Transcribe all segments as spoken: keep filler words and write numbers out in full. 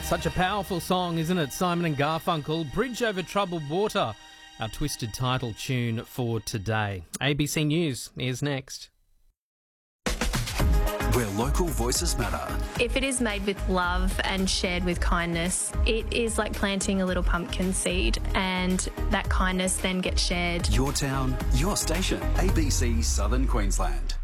Such a powerful song, isn't it? Simon and Garfunkel, Bridge Over Troubled Water, our twisted title tune for today. A B C News is next. Where local voices matter. If it is made with love and shared with kindness, it is like planting a little pumpkin seed, and that kindness then gets shared. Your town, your station. A B C Southern Queensland.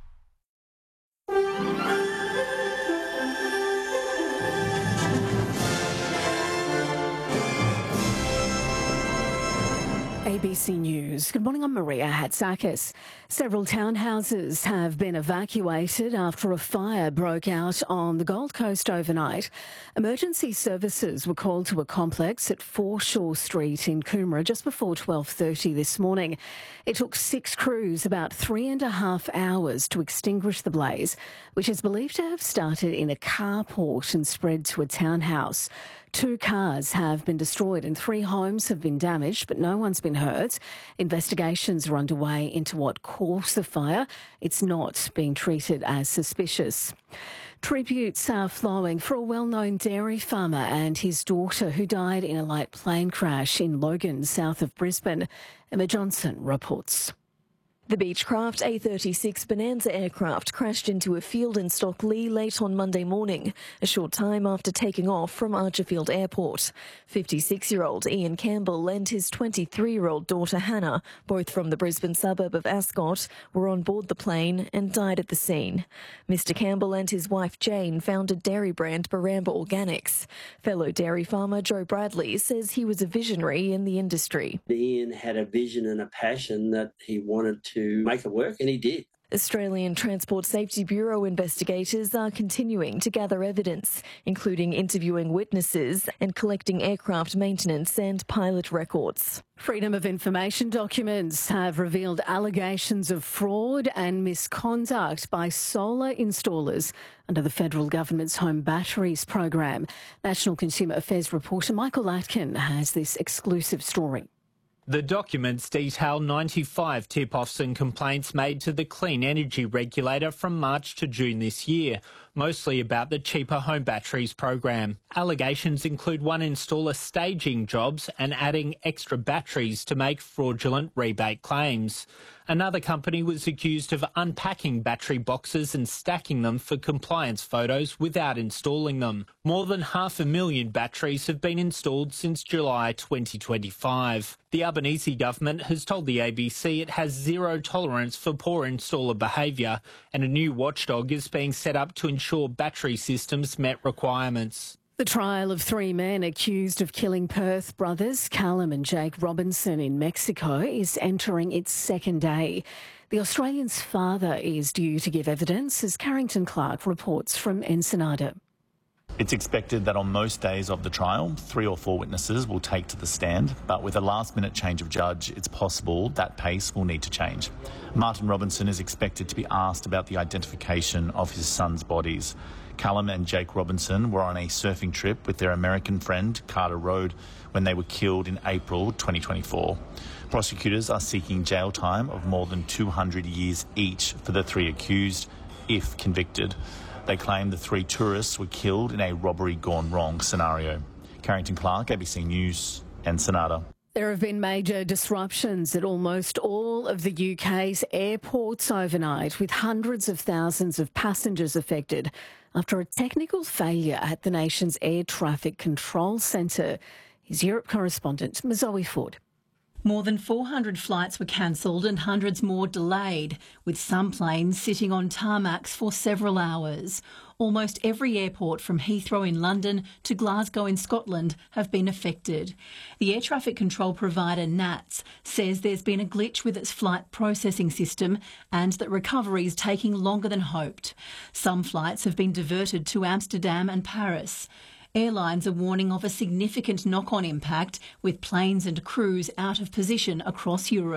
A B C News. Good morning, I'm Maria Hatzakis. Several townhouses have been evacuated after a fire broke out on the Gold Coast overnight. Emergency services were called to a complex at Foreshore Street in Coomera just before twelve thirty this morning. It took six crews about three and a half hours to extinguish the blaze, which is believed to have started in a carport and spread to a townhouse. Two cars have been destroyed and three homes have been damaged, but no one's been hurt. Investigations are underway into what caused the fire. It's not being treated as suspicious. Tributes are flowing for a well-known dairy farmer and his daughter who died in a light plane crash in Logan, south of Brisbane. Emma Johnson reports. The Beechcraft A thirty-six Bonanza aircraft crashed into a field in Stockley late on Monday morning, a short time after taking off from Archerfield Airport. fifty-six-year-old Ian Campbell and his twenty-three-year-old daughter Hannah, both from the Brisbane suburb of Ascot, were on board the plane and died at the scene. Mister Campbell and his wife Jane founded dairy brand Baramba Organics. Fellow dairy farmer Joe Bradley says he was a visionary in the industry. Ian had a vision and a passion that he wanted to to make it work, and he did. Australian Transport Safety Bureau investigators are continuing to gather evidence, including interviewing witnesses and collecting aircraft maintenance and pilot records. Freedom of Information documents have revealed allegations of fraud and misconduct by solar installers under the federal government's Home Batteries program. National Consumer Affairs reporter Michael Atkin has this exclusive story. The documents detail ninety-five tip-offs and complaints made to the Clean Energy Regulator from March to June this year, mostly about the Cheaper Home Batteries program. Allegations include one installer staging jobs and adding extra batteries to make fraudulent rebate claims. Another company was accused of unpacking battery boxes and stacking them for compliance photos without installing them. More than half a million batteries have been installed since July twenty twenty-five. The Albanese government has told the A B C it has zero tolerance for poor installer behaviour, and a new watchdog is being set up to ensure battery systems met requirements. The trial of three men accused of killing Perth brothers Callum and Jake Robinson in Mexico is entering its second day. The Australian's father is due to give evidence, as Carrington Clark reports from Ensenada. It's expected that on most days of the trial, three or four witnesses will take to the stand, but with a last-minute change of judge, it's possible that pace will need to change. Martin Robinson is expected to be asked about the identification of his son's bodies. Callum and Jake Robinson were on a surfing trip with their American friend, Carter Road, when they were killed in April twenty twenty-four. Prosecutors are seeking jail time of more than two hundred years each for the three accused, if convicted. They claim the three tourists were killed in a robbery gone wrong scenario. Carrington Clark, A B C News, Ensenada. There have been major disruptions at almost all of the U K's airports overnight, with hundreds of thousands of passengers affected after a technical failure at the nation's air traffic control centre. His Europe correspondent, Zoe Ford. More than four hundred flights were cancelled and hundreds more delayed, with some planes sitting on tarmacs for several hours. Almost every airport from Heathrow in London to Glasgow in Scotland have been affected. The air traffic control provider N A T S says there's been a glitch with its flight processing system and that recovery is taking longer than hoped. Some flights have been diverted to Amsterdam and Paris. Airlines are warning of a significant knock-on impact, with planes and crews out of position across Europe.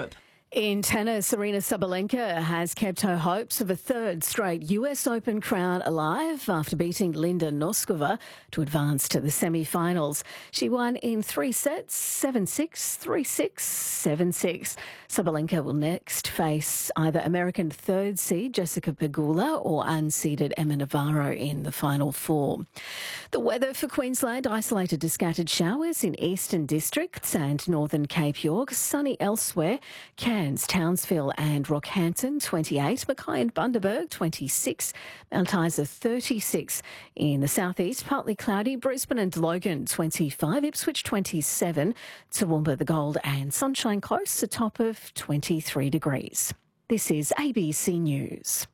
In tennis, Aryna Sabalenka has kept her hopes of a third straight U S Open crown alive after beating Linda Noskova to advance to the semi-finals. She won in three sets, seven six, three six, seven six. Sabalenka will next face either American third seed Jessica Pegula or unseeded Emma Navarro in the final four. The weather for Queensland: isolated to scattered showers in eastern districts and northern Cape York, sunny elsewhere. Cairns, Townsville and Rockhampton twenty-eight, Mackay and Bundaberg twenty-six, Mount Isa thirty-six. In the southeast, partly cloudy, Brisbane and Logan twenty-five, Ipswich twenty-seven, Toowoomba the Gold and Sunshine Coast a top of twenty-three degrees. This is A B C News.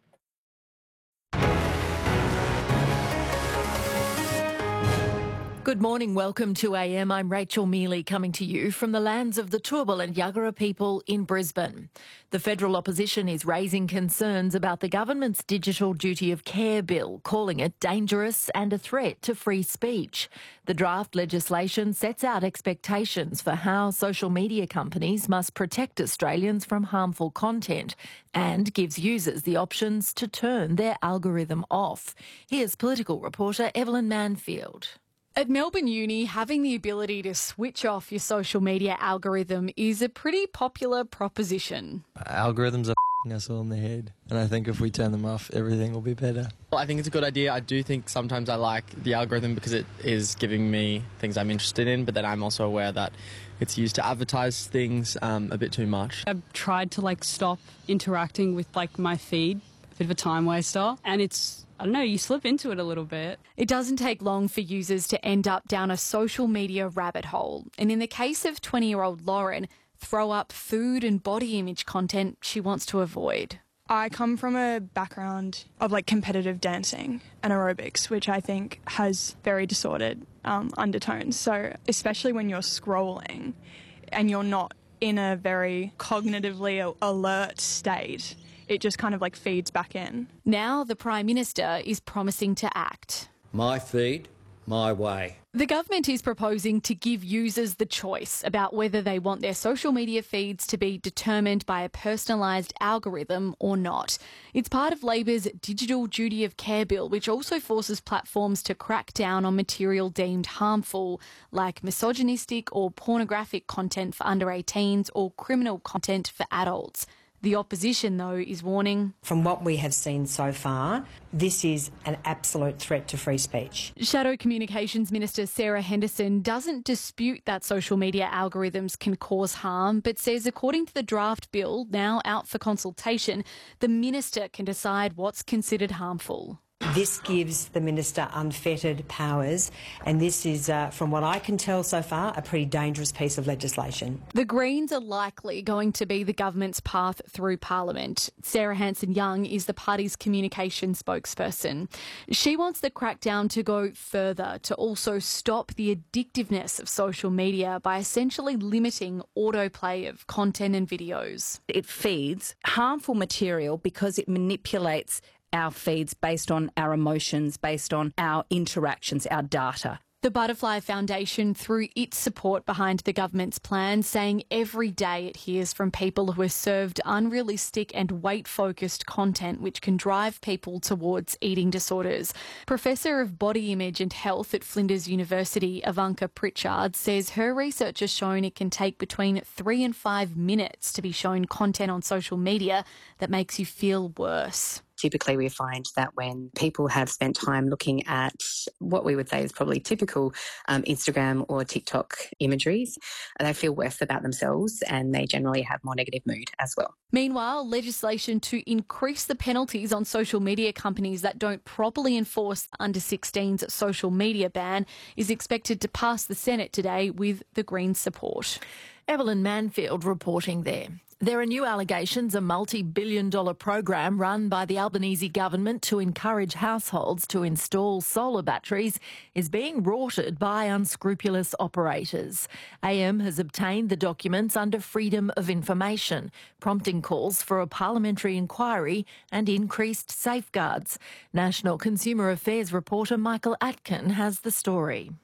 Good morning, welcome to A M. I'm Rachel Mealy coming to you from the lands of the Turrbal and Yagara people in Brisbane. The federal opposition is raising concerns about the government's digital duty of care bill, calling it dangerous and a threat to free speech. The draft legislation sets out expectations for how social media companies must protect Australians from harmful content and gives users the options to turn their algorithm off. Here's political reporter Evelyn Manfield. At Melbourne Uni, having the ability to switch off your social media algorithm is a pretty popular proposition. Algorithms are f***ing us all in the head, and I think if we turn them off, everything will be better. Well, I think it's a good idea. I do think sometimes I like the algorithm because it is giving me things I'm interested in, but then I'm also aware that it's used to advertise things um, a bit too much. I've tried to like stop interacting with like my feed, a bit of a time waster, and it's I don't know, you slip into it a little bit. It doesn't take long for users to end up down a social media rabbit hole. And in the case of twenty-year-old Lauren, throw up food and body image content she wants to avoid. I come from a background of like competitive dancing and aerobics, which I think has very distorted um, undertones. So especially when you're scrolling and you're not in a very cognitively alert state, it just kind of like feeds back in. Now the Prime Minister is promising to act. My feed, my way. The government is proposing to give users the choice about whether they want their social media feeds to be determined by a personalised algorithm or not. It's part of Labor's Digital Duty of Care bill, which also forces platforms to crack down on material deemed harmful, like misogynistic or pornographic content for under eighteens or criminal content for adults. The opposition, though, is warning. From what we have seen so far, this is an absolute threat to free speech. Shadow Communications Minister Sarah Henderson doesn't dispute that social media algorithms can cause harm, but says according to the draft bill, now out for consultation, the minister can decide what's considered harmful. This gives the minister unfettered powers, and this is, uh, from what I can tell so far, a pretty dangerous piece of legislation. The Greens are likely going to be the government's path through Parliament. Sarah Hanson-Young is the party's communication spokesperson. She wants the crackdown to go further, to also stop the addictiveness of social media by essentially limiting autoplay of content and videos. It feeds harmful material because it manipulates our feeds based on our emotions, based on our interactions, our data. The Butterfly Foundation threw its support behind the government's plan, saying every day it hears from people who are served unrealistic and weight-focused content which can drive people towards eating disorders. Professor of Body Image and Health at Flinders University, Ivanka Pritchard, says her research has shown it can take between three and five minutes to be shown content on social media that makes you feel worse. Typically, we find that when people have spent time looking at what we would say is probably typical um, Instagram or TikTok imageries, they feel worse about themselves and they generally have more negative mood as well. Meanwhile, legislation to increase the penalties on social media companies that don't properly enforce under sixteen's social media ban is expected to pass the Senate today with the Greens' support. Evelyn Manfield reporting there. There are new allegations a multi-billion dollar program run by the Albanese government to encourage households to install solar batteries is being rorted by unscrupulous operators. A M has obtained the documents under Freedom of Information, prompting calls for a parliamentary inquiry and increased safeguards. National Consumer Affairs reporter Michael Atkin has the story.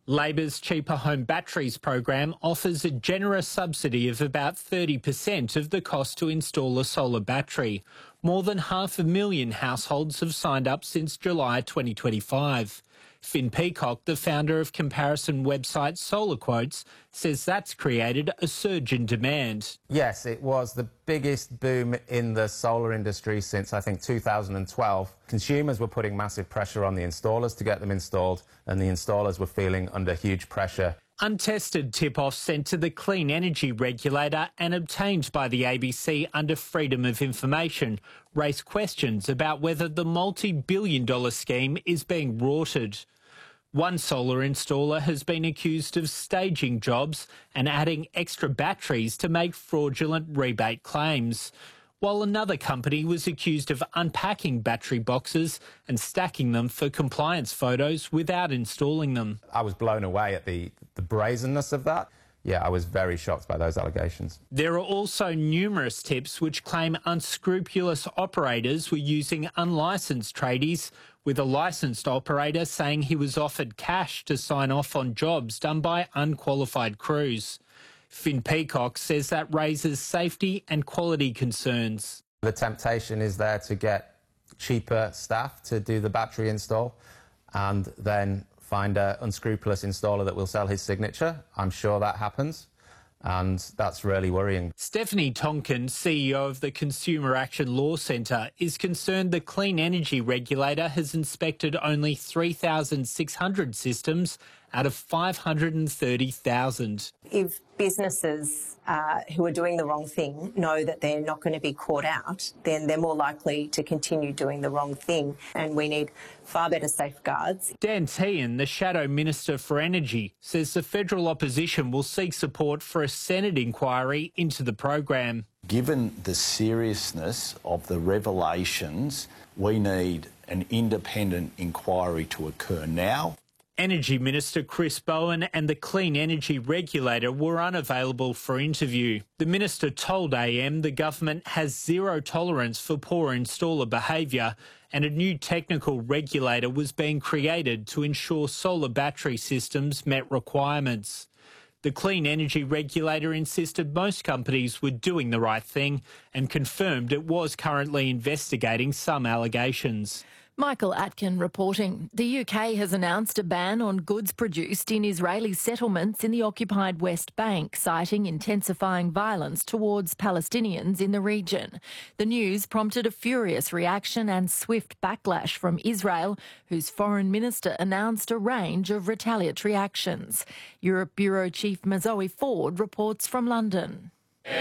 Labor's Cheaper Home Batteries program offers a generous subsidy of about thirty percent of the cost to install a solar battery. More than half a million households have signed up since July twenty twenty-five. Finn Peacock, the founder of comparison website Solar Quotes, says that's created a surge in demand. Yes, it was the biggest boom in the solar industry since, I think, two thousand twelve. Consumers were putting massive pressure on the installers to get them installed, and the installers were feeling under huge pressure. Untested tip-offs sent to the Clean Energy Regulator and obtained by the A B C under Freedom of Information raise questions about whether the multi-billion dollar scheme is being rorted. One solar installer has been accused of staging jobs and adding extra batteries to make fraudulent rebate claims, while another company was accused of unpacking battery boxes and stacking them for compliance photos without installing them. I was blown away at the, the brazenness of that. Yeah, I was very shocked by those allegations. There are also numerous tips which claim unscrupulous operators were using unlicensed tradies, with a licensed operator saying he was offered cash to sign off on jobs done by unqualified crews. Finn Peacock says that raises safety and quality concerns. The temptation is there to get cheaper staff to do the battery install and then find an unscrupulous installer that will sell his signature. I'm sure that happens, and that's really worrying. Stephanie Tonkin, C E O of the Consumer Action Law Centre, is concerned the Clean Energy Regulator has inspected only three thousand six hundred systems out of five hundred thirty thousand. If businesses uh, who are doing the wrong thing know that they're not going to be caught out, then they're more likely to continue doing the wrong thing, and we need far better safeguards. Dan Tehan, the Shadow Minister for Energy, says the federal opposition will seek support for a Senate inquiry into the program. Given the seriousness of the revelations, we need an independent inquiry to occur now. Energy Minister Chris Bowen and the Clean Energy Regulator were unavailable for interview. The minister told A M the government has zero tolerance for poor installer behaviour, and a new technical regulator was being created to ensure solar battery systems met requirements. The Clean Energy Regulator insisted most companies were doing the right thing and confirmed it was currently investigating some allegations. Michael Atkin reporting. The U K has announced a ban on goods produced in Israeli settlements in the occupied West Bank, citing intensifying violence towards Palestinians in the region. The news prompted a furious reaction and swift backlash from Israel, whose foreign minister announced a range of retaliatory actions. Europe Bureau Chief Mazoe Ford reports from London.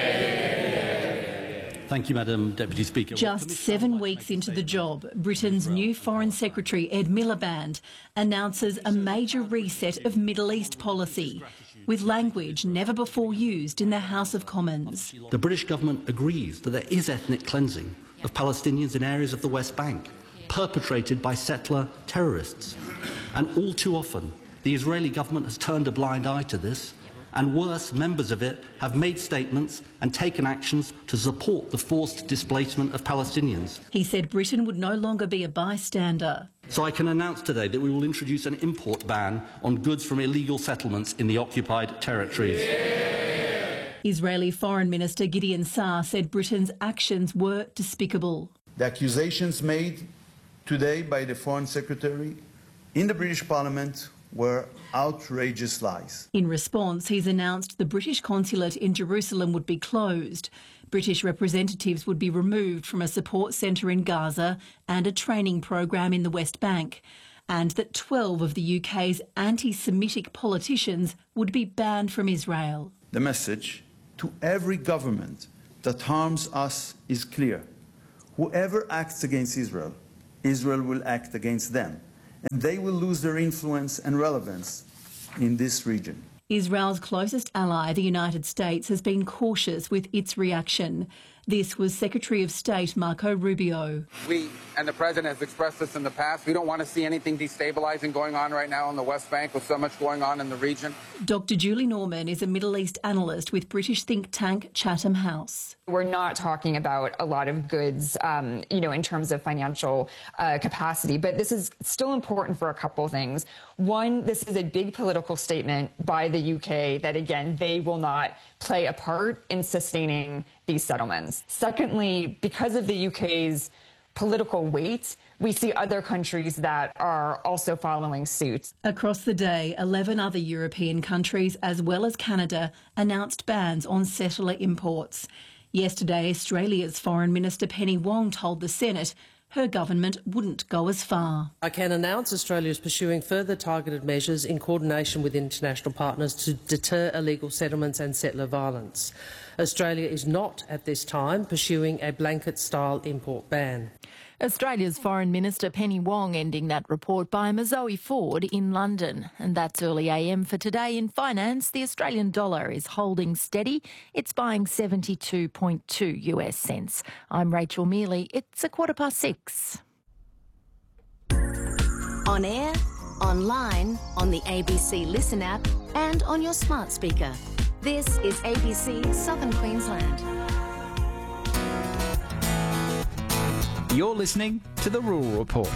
Thank you, Madam Deputy Speaker. Just seven weeks into the job, Britain's new Foreign Secretary Ed Miliband announces a major reset of Middle East policy, with language never before used in the House of Commons. The British government agrees that there is ethnic cleansing of Palestinians in areas of the West Bank, perpetrated by settler terrorists. And all too often, the Israeli government has turned a blind eye to this, and worse, members of it have made statements and taken actions to support the forced displacement of Palestinians. He said Britain would no longer be a bystander. So I can announce today that we will introduce an import ban on goods from illegal settlements in the occupied territories. Yeah. Israeli Foreign Minister Gideon Saar said Britain's actions were despicable. The accusations made today by the Foreign Secretary in the British Parliament were outrageous lies. In response, he's announced the British consulate in Jerusalem would be closed. British representatives would be removed from a support centre in Gaza and a training program in the West Bank, and that twelve of the U K's anti-Semitic politicians would be banned from Israel. The message to every government that harms us is clear. Whoever acts against Israel, Israel will act against them, and they will lose their influence and relevance in this region. Israel's closest ally, the United States, has been cautious with its reaction. This was Secretary of State Marco Rubio. We and the President has expressed this in the past. We don't want to see anything destabilising going on right now on the West Bank with so much going on in the region. Doctor Julie Norman is a Middle East analyst with British think tank Chatham House. We're not talking about a lot of goods, um, you know, in terms of financial uh, capacity, but this is still important for a couple of things. One, this is a big political statement by the U K that, again, they will not play a part in sustaining these settlements. Secondly, because of the U K's political weight, we see other countries that are also following suit. Across the day, eleven other European countries, as well as Canada, announced bans on settler imports. Yesterday, Australia's Foreign Minister Penny Wong told the Senate her government wouldn't go as far. I can announce Australia is pursuing further targeted measures in coordination with international partners to deter illegal settlements and settler violence. Australia is not, at this time, pursuing a blanket-style import ban. Australia's Foreign Minister Penny Wong ending that report by Mazoe Ford in London. And that's early A M for today. In finance, the Australian dollar is holding steady. It's buying seventy-two point two US cents. I'm Rachel Mealy. It's a quarter past six. On air, online, on the A B C Listen app and on your smart speaker. This is A B C Southern Queensland. You're listening to The Rural Report.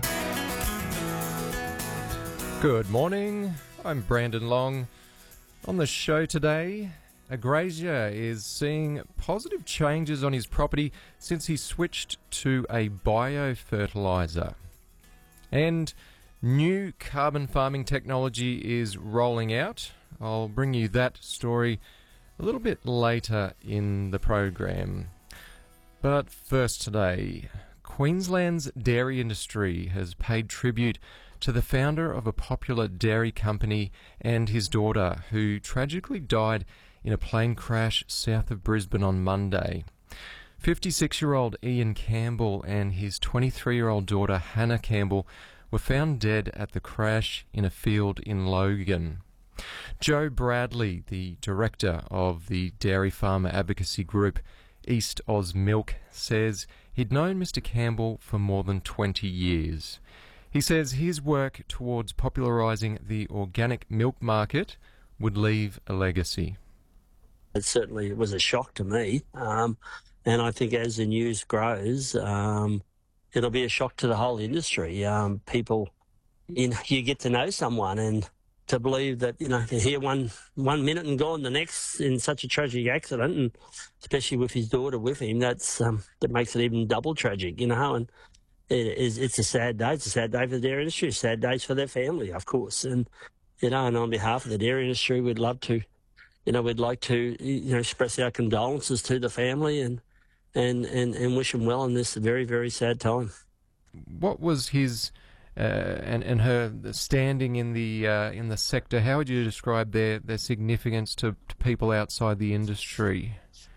Good morning, I'm Brandon Long. On the show today, a grazier is seeing positive changes on his property since he switched to a biofertiliser. And new carbon farming technology is rolling out. I'll bring you that story a little bit later in the program. But first today, Queensland's dairy industry has paid tribute to the founder of a popular dairy company and his daughter, who tragically died in a plane crash south of Brisbane on Monday. fifty-six-year-old Ian Campbell and his twenty-three-year-old daughter Hannah Campbell were found dead at the crash in a field in Logan. Joe Bradley, the director of the dairy farmer advocacy group East Oz Milk, says he'd known Mister Campbell for more than twenty years. He says his work towards popularising the organic milk market would leave a legacy. It certainly was a shock to me, um, and I think as the news grows, um, it'll be a shock to the whole industry. Um, people, you know, you get to know someone, and to believe that, you know, to hear one one minute and gone the next in such a tragic accident, and especially with his daughter with him, that's um, that makes it even double tragic, you know. And it is it's a sad day. It's a sad day for the dairy industry. Sad days for their family, of course. And you know, and on behalf of the dairy industry, we'd love to, you know, we'd like to, you know, express our condolences to the family and and and, and wish him well in this very very sad time. What was his Uh, and, and her standing in the uh, in the sector? How would you describe their, their significance to, to people outside the industry?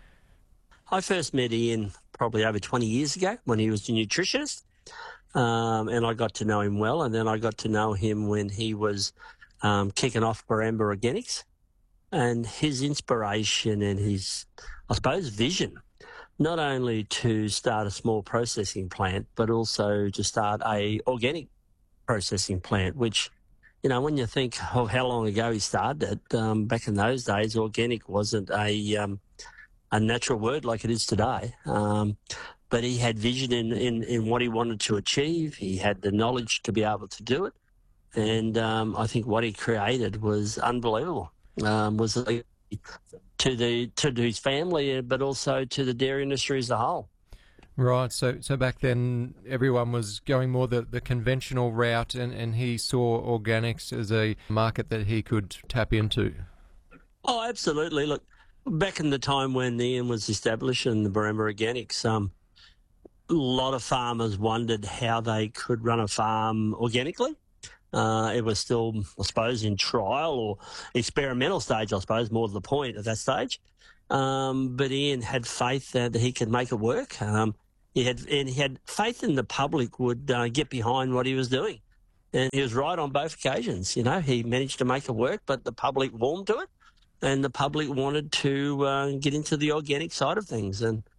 I first met Ian probably over twenty years ago when he was a nutritionist, um, and I got to know him well. And then I got to know him when he was um, kicking off Barambah Organics, and his inspiration and his, I suppose, vision, not only to start a small processing plant, but also to start a organic processing plant, which, you know, when you think of how long ago he started it, um, back in those days, organic wasn't a um, a natural word like it is today. Um, but he had vision in, in, in what he wanted to achieve. He had the knowledge to be able to do it. And um, I think what he created was unbelievable, um, was a, to, the, to his family, but also to the dairy industry as a whole. Right, so so back then everyone was going more the, the conventional route, and, and he saw organics as a market that he could tap into. Oh, absolutely. Look, back in the time when Ian was established in the Barambah Organics, um, a lot of farmers wondered how they could run a farm organically. Uh, it was still, I suppose, in trial or experimental stage, I suppose, more to the point at that stage. Um, but Ian had faith that he could make it work. Um, he had and he had faith in the public would uh, get behind what he was doing, and he was right on both occasions. You know, he managed to make it work, but the public warmed to it, and the public wanted to uh, get into the organic side of things. And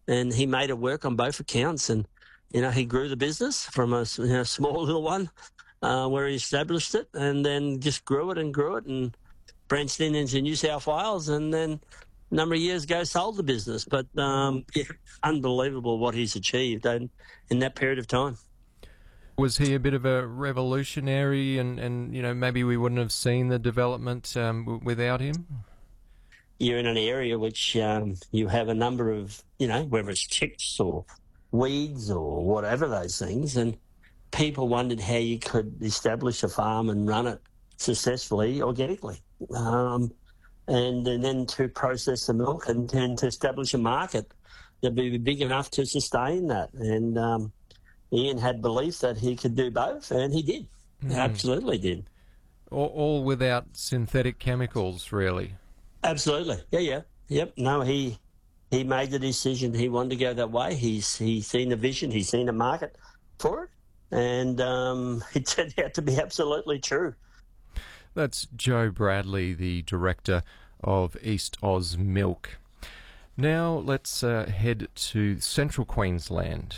and he made it work on both accounts. And, you know, he grew the business from a you know, small little one uh, where he established it, and then just grew it and grew it and branched in into New South Wales, and then a number of years ago sold the business. But um, yeah, unbelievable what he's achieved in, in that period of time. Was he a bit of a revolutionary, and, and you know, maybe we wouldn't have seen the development um, w- without him? You're in an area which um, you have a number of, you know, whether it's ticks or weeds or whatever those things, and people wondered how you could establish a farm and run it successfully organically. Um, and, and then to process the milk and, and to establish a market that would be big enough to sustain that. And um, Ian had belief that he could do both, and he did. Mm. Absolutely did. All, all without synthetic chemicals, really. Absolutely. Yeah, yeah. Yep. No, he he made the decision he wanted to go that way. He's he's seen the vision, he's seen the market for it, and um, it turned out to be absolutely true. That's Joe Bradley, the director of East Oz Milk. Now let's uh, head to central Queensland.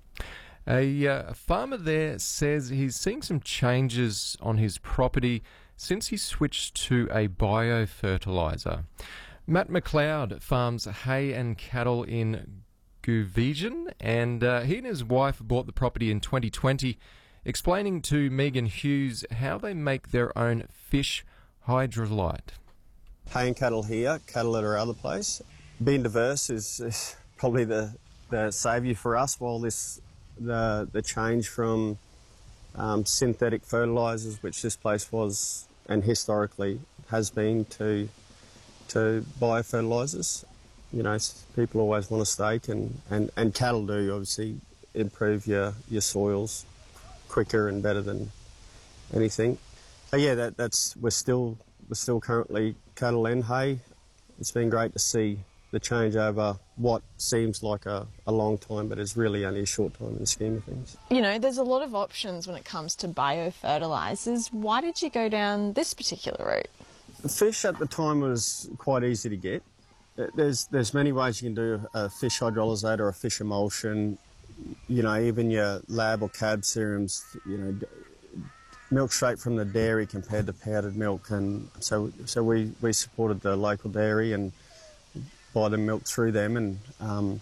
A uh, farmer there says he's seeing some changes on his property since he switched to a biofertiliser. Matt McLeod farms hay and cattle in Guvijan, and uh, he and his wife bought the property in twenty twenty, explaining to Megan Hughes how they make their own fish hydrolyte. Hay and cattle here, cattle at our other place. Being diverse is, is probably the, the saviour for us, while this the the change from um, synthetic fertilisers, which this place was and historically has been, to to biofertilisers. You know, people always want a steak, and, and, and cattle do obviously improve your, your soils quicker and better than anything. So yeah, that, that's we're still we're still currently cattle and hay. It's been great to see the change over what seems like a, a long time, but is really only a short time in the scheme of things. You know, there's a lot of options when it comes to biofertilisers. Why did you go down this particular route? The fish at the time was quite easy to get. There's there's many ways you can do a fish hydrolysate or a fish emulsion. You know, even your lab or cab serums, you know, milk straight from the dairy compared to powdered milk. And so so we, we supported the local dairy and buy the milk through them, and um,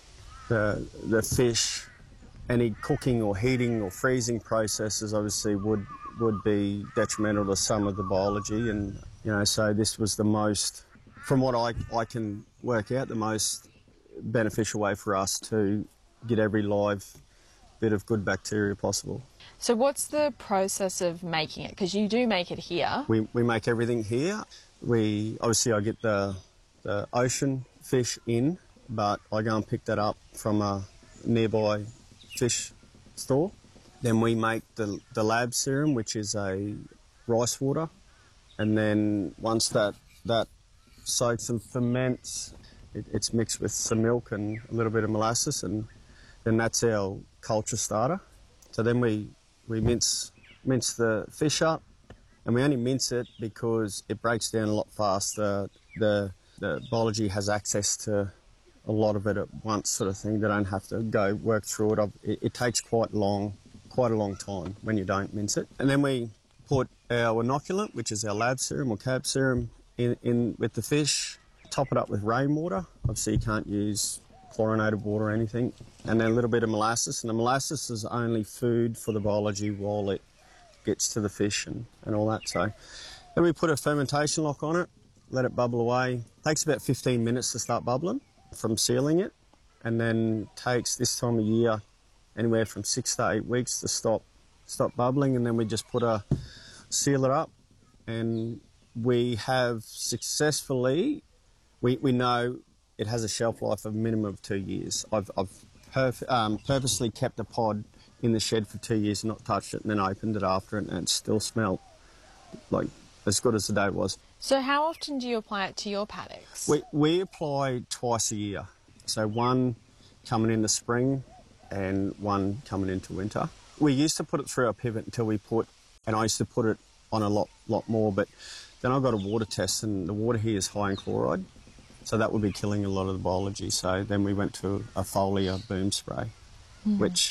the the fish, any cooking or heating or freezing processes obviously would would be detrimental to some of the biology, and you know, so this was the most, from what I, I can work out, the most beneficial way for us to get every live bit of good bacteria possible. So what's the process of making it? Because you do make it here. We, we make everything here. We obviously I get the the ocean fish in, but I go and pick that up from a nearby fish store. Then we make the, the lab serum, which is a rice water, and then once that that soaks and ferments, it, it's mixed with some milk and a little bit of molasses, and then that's our culture starter. So then we, we mince mince the fish up, and we only mince it because it breaks down a lot faster. The The biology has access to a lot of it at once, sort of thing. They don't have to go work through it. It, it takes quite long, quite a long time when you don't mince it. And then we put our inoculant, which is our lab serum or cab serum, in, in with the fish. Top it up with rainwater. Obviously, you can't use chlorinated water or anything. And then a little bit of molasses. And the molasses is only food for the biology while it gets to the fish and, and all that. So then we put a fermentation lock on it. Let it bubble away. Takes about fifteen minutes to start bubbling from sealing it, and then takes this time of year anywhere from six to eight weeks to stop stop bubbling, and then we just put a seal it up, and we have successfully, we, we know it has a shelf life of a minimum of two years. I've, I've perf- um, purposely kept a pod in the shed for two years and not touched it, and then opened it after it, and it still smelled like as good as the day was. So how often do you apply it to your paddocks? We, we apply twice a year. So one coming into spring and one coming into winter. We used to put it through our pivot until we put, and I used to put it on a lot lot more, but then I got a water test, and the water here is high in chloride. So that would be killing a lot of the biology. So then we went to a foliar boom spray, mm. which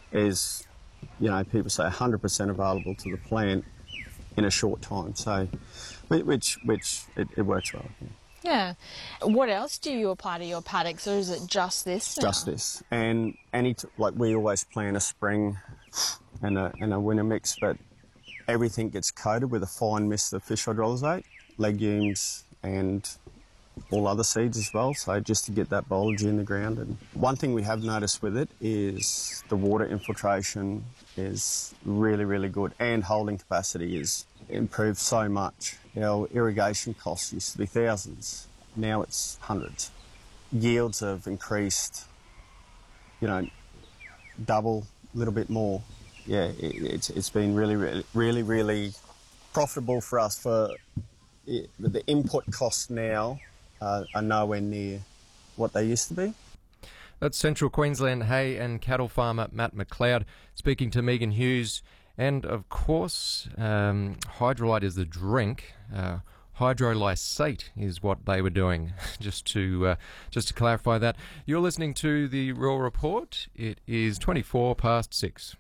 is, you know, people say one hundred percent available to the plant in a short time. So, which which it, it works well. Yeah. Yeah. What else do you apply to your paddocks, or is it just this now? Just this. And any t- like we always plan a spring and a and a winter mix, but everything gets coated with a fine mist of fish hydrolysate, legumes and all other seeds as well, so just to get that biology in the ground. And one thing we have noticed with it is the water infiltration is really, really good, and holding capacity is improved so much. Our irrigation costs used to be thousands, now it's hundreds. Yields have increased, you know, double, a little bit more. Yeah, it, it's it's been really, really, really, really profitable for us. For it, the input costs now uh, are nowhere near what they used to be. That's Central Queensland hay and cattle farmer Matt McLeod speaking to Megan Hughes. And of course, um, hydrolyte is the drink. Uh, hydrolysate is what they were doing. just to uh, just to clarify that, you're listening to the Rural Report. It is twenty-four past six.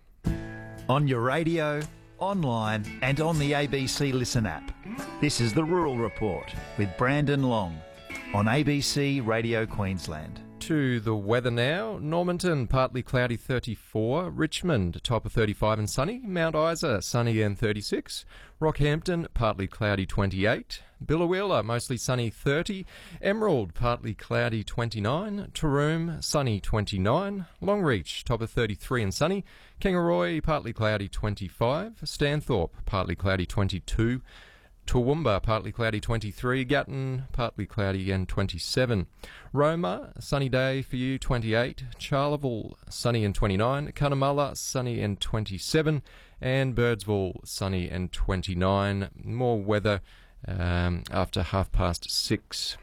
On your radio, online, and on the A B C Listen app. This is the Rural Report with Brandon Long on A B C Radio Queensland. To the weather now. Normanton, partly cloudy thirty-four. Richmond, top of thirty-five and sunny. Mount Isa, sunny and thirty-six. Rockhampton, partly cloudy twenty-eight. Billawheeler, mostly sunny thirty. Emerald, partly cloudy twenty-nine. Taroom, sunny twenty-nine. Longreach, top of thirty-three and sunny. Kangaroo, partly cloudy twenty-five. Stanthorpe, partly cloudy twenty-two. Toowoomba, partly cloudy twenty-three. Gatton, partly cloudy and twenty-seven. Roma, sunny day for you, twenty-eight. Charleville, sunny and twenty-nine. Cunnamulla, sunny and twenty-seven. And Birdsville, sunny and twenty-nine. More weather um, after half past six.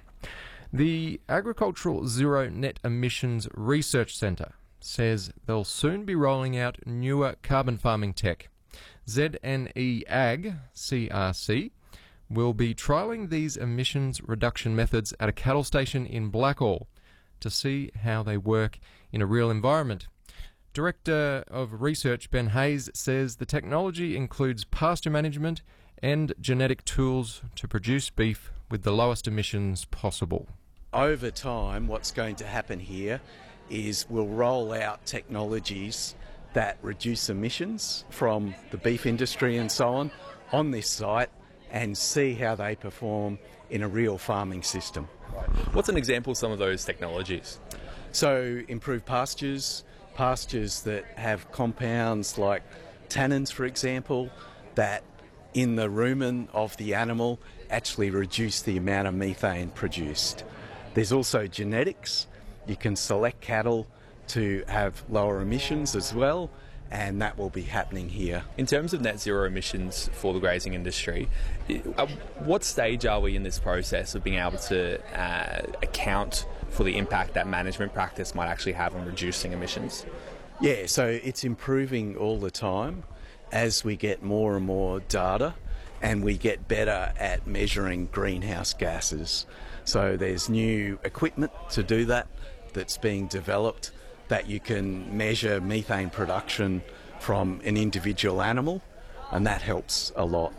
The Agricultural Zero Net Emissions Research Centre says they'll soon be rolling out newer carbon farming tech. Z N E Ag, C R C, will be trialling these emissions reduction methods at a cattle station in Blackall to see how they work in a real environment. Director of Research Ben Hayes says the technology includes pasture management and genetic tools to produce beef with the lowest emissions possible. Over time, what's going to happen here is we'll roll out technologies that reduce emissions from the beef industry and so on on this site and see how they perform in a real farming system. What's an example of some of those technologies? So improved pastures, pastures that have compounds like tannins, for example, that in the rumen of the animal actually reduce the amount of methane produced. There's also genetics. You can select cattle to have lower emissions as well, and that will be happening here. In terms of net zero emissions for the grazing industry, at what stage are we in this process of being able to uh, account for the impact that management practice might actually have on reducing emissions? Yeah, so it's improving all the time as we get more and more data and we get better at measuring greenhouse gases. So there's new equipment to do that that's being developed, that you can measure methane production from an individual animal, and that helps a lot.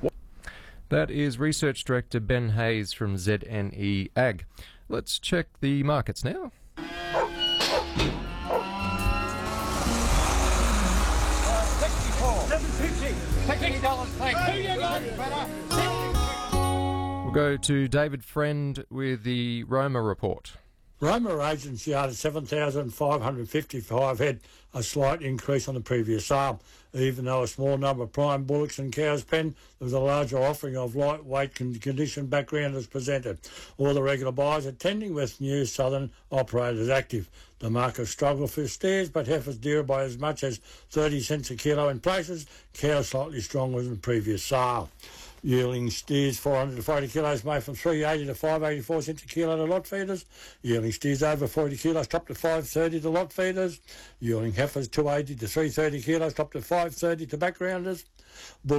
That is Research Director Ben Hayes from Z N E Ag. Let's check the markets now. We'll go to David Friend with the Roma report. Roma Agents Yard at seven thousand five hundred fifty-five head, a slight increase on the previous sale. Even though a small number of prime bullocks and cows penned, there was a larger offering of lightweight condition background as presented. All the regular buyers attending with new southern operators active. The market struggled for steers, but heifers dearer by as much as thirty cents a kilo in places. Cows slightly stronger than the previous sale. Yearling steers four hundred to forty kilos made from three eighty to five eighty-four cents a kilo to lot feeders. Yearling steers over forty kilos dropped to five thirty to lot feeders. Yearling heifers two eighty to three thirty kilos dropped to five thirty to backgrounders. Bull